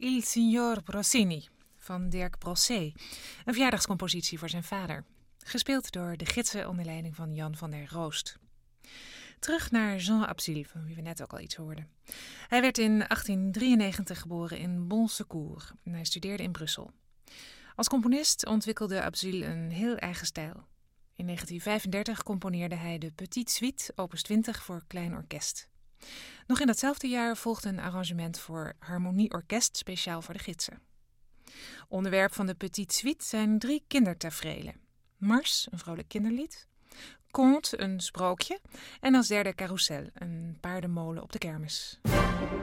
Il Signor Rossini van Dirk Brossé, een verjaardagscompositie voor zijn vader. Gespeeld door de gidsen onder leiding van Jan van der Roost. Terug naar Jean Abzil, van wie we net ook al iets hoorden. Hij werd in 1893 geboren in Bon Secours en hij studeerde in Brussel. Als componist ontwikkelde Abzil een heel eigen stijl. In 1935 componeerde hij de Petite Suite, opus 20 voor klein orkest. Nog in datzelfde jaar volgde een arrangement voor harmonieorkest speciaal voor de gidsen. Onderwerp van de Petite Suite zijn 3 kindertaferelen. Mars, een vrolijk kinderlied. Conte, een sprookje. En als derde Carousel, een paardenmolen op de kermis.